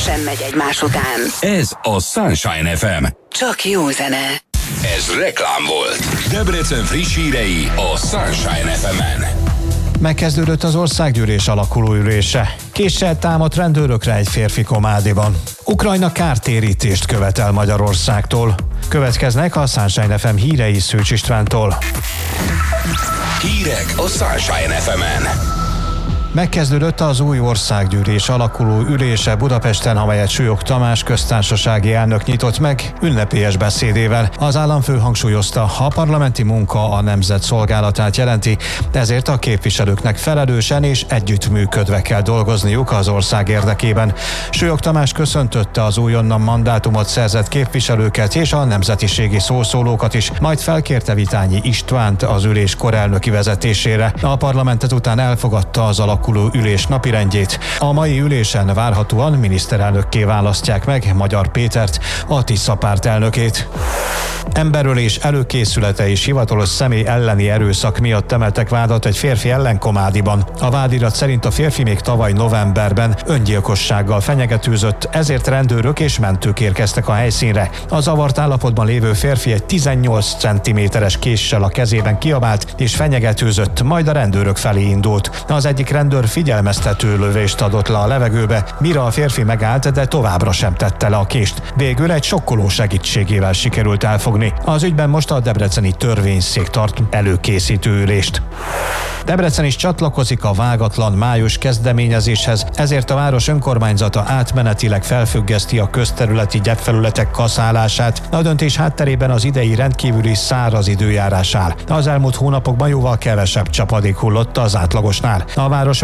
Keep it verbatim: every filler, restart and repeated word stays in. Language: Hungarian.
sem megy egymás után. Ez a Sunshine ef em. Csak jó zene. Ez reklám volt. Debrecen friss hírei a Sunshine ef emen. Megkezdődött az országgyűlés alakuló ülése. Késsel támadt rendőrökre egy férfi Komádiban. Ukrajna kártérítést követel Magyarországtól. Következnek a Sunshine ef em hírei Szőcs Istvántól. Hírek a Sunshine ef emen. Megkezdődött az új országgyűlés alakuló ülése Budapesten, amelyet Súlyog Tamás köztársasági elnök nyitott meg ünnepélyes beszédével. Az államfő hangsúlyozta, a parlamenti munka a nemzet szolgálatát jelenti, ezért a képviselőknek felelősen és együttműködve kell dolgozniuk az ország érdekében. Súlyog Tamás köszöntötte az újonnan mandátumot szerzett képviselőket és a nemzetiségi szószólókat is, majd felkérte Vitányi Istvánt az ülés korelnöki vezetésére. A parlamentet után elfogadta az alakuló ülés napirendjét. A mai ülésen várhatóan miniszterelnökké választják meg Magyar Pétert, a Tisza párt elnökét. Emberölés előkészülete és hivatalos személy elleni erőszak miatt emeltek vádat egy férfi ellen Komádiban. A vádirat szerint a férfi még tavaly novemberben öngyilkossággal fenyegetőzött, ezért rendőrök és mentők érkeztek a helyszínre. A zavart állapotban lévő férfi egy tizennyolc centiméteres késsel a kezében kiabált és fenyegetőzött, majd a rendőrök felé indult. Az egyik rendőr figyelmeztető lövést adott le a levegőbe, mire a férfi megállt, de továbbra sem tette le a kést. Végül egy sokkoló segítségével sikerült elfogni. Az ügyben most a debreceni törvényszék tart előkészítő ülést. Debrecen is csatlakozik a vágatlan május kezdeményezéshez, ezért a város önkormányzata átmenetileg felfüggeszti a közterületi gyepfelületek kaszálását. A döntés hátterében az idei rendkívüli száraz időjárás áll. Az elmúlt hónapokban jóval kevesebb csapadék hullott az átlagosnál. A város